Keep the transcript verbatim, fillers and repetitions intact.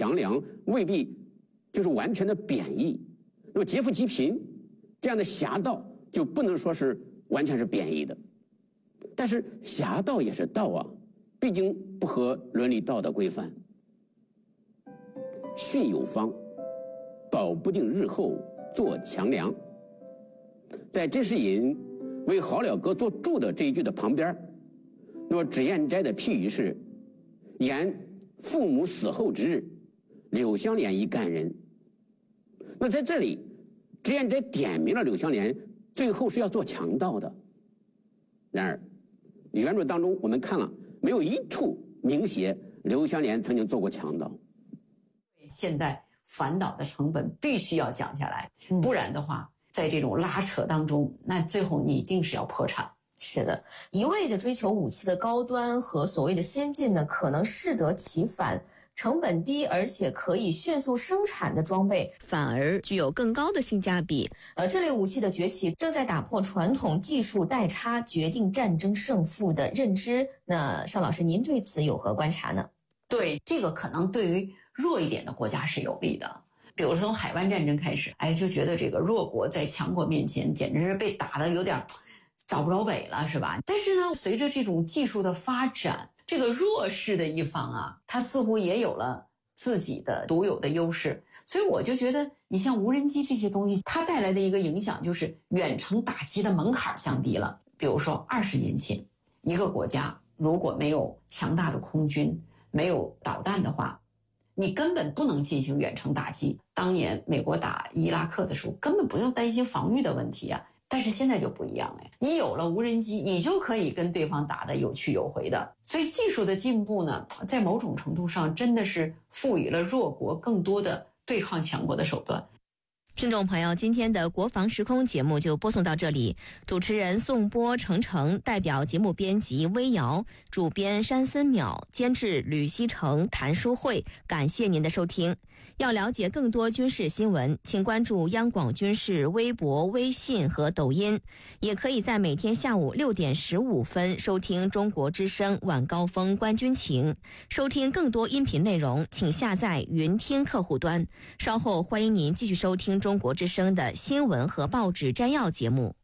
强梁未必就是完全的贬义。那么劫富济贫这样的侠盗就不能说是完全是贬义的。但是侠盗也是盗啊，毕竟不合伦理道德规范。训有方，保不定日后做强梁。在甄士隐为好了歌做注的这一句的旁边，那么脂砚斋的譬语是：言父母死后之日，柳湘莲一干人。那在这里，脂砚斋点明了柳湘莲最后是要做强盗的。然而原著当中我们看了，没有一处明写柳湘莲曾经做过强盗。 现在反导的成本必须要降下来，不然的话在这种拉扯当中，那最后你一定是要破产。 是的，一味的追求武器的高端和所谓的先进呢，可能适得其反。成本低而且可以迅速生产的装备， 反而具有更高的性价比。 呃，这类武器的崛起正在打破传统技术代差决定战争胜负的认知。那邵老师，您对此有何观察呢？ 对，这个可能对于弱一点的国家是有利的。比如说从海湾战争开始，哎，就觉得这个弱国在强国面前简直是被打得有点找不着北了，是吧？但是呢，随着这种技术的发展，这个弱势的一方啊，他似乎也有了自己的独有的优势。所以我就觉得，你像无人机这些东西，它带来的一个影响就是远程打击的门槛降低了。比如说二十年前，一个国家如果没有强大的空军，没有导弹的话，你根本不能进行远程打击。当年美国打伊拉克的时候，根本不用担心防御的问题啊。但是现在就不一样了，你有了无人机，你就可以跟对方打得有去有回的。所以技术的进步呢，在某种程度上真的是赋予了弱国更多的对抗强国的手段。 听众朋友，今天的国防时空节目就播送到这里。主持人宋波、程程，代表节目编辑微瑶，主编山森淼，监制吕希成、谭淑慧。感谢您的收听。要了解更多军事新闻，请关注央广军事微博、微信和抖音，也可以在每天下午六点十五分收听中国之声晚高峰观军情。收听更多音频内容，请下载云听客户端。稍后欢迎您继续收听中国之声的新闻和报纸摘要节目。